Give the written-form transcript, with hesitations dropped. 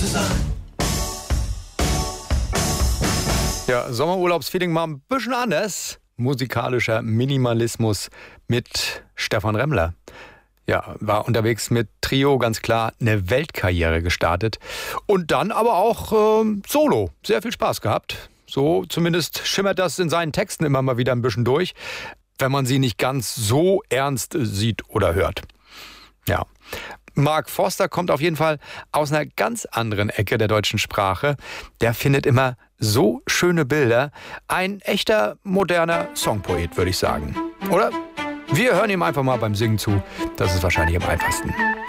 Ja, Sommerurlaubsfeeling mal ein bisschen anders. Musikalischer Minimalismus mit Stefan Remmler. Ja, war unterwegs mit Trio, ganz klar eine Weltkarriere gestartet. Und dann aber auch solo. Sehr viel Spaß gehabt. So zumindest schimmert das in seinen Texten immer mal wieder ein bisschen durch, wenn man sie nicht ganz so ernst sieht oder hört. Ja. Mark Forster kommt auf jeden Fall aus einer ganz anderen Ecke der deutschen Sprache. Der findet immer so schöne Bilder. Ein echter moderner Songpoet, würde ich sagen. Oder? Wir hören ihm einfach mal beim Singen zu. Das ist wahrscheinlich am einfachsten.